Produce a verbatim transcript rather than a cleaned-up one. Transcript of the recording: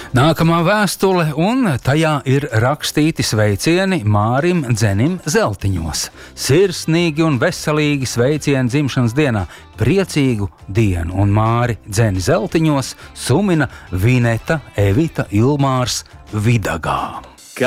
Nākamā vēstule, un tajā ir rakstīti sveicieni Mārim Dzenim Zeltiņos. Sirsnīgi un veselīgi sveicieni dzimšanas dienā, priecīgu dienu, un Māri Dzeni Zeltiņos sumina Vineta, Evita, Ilmārs Vidagā.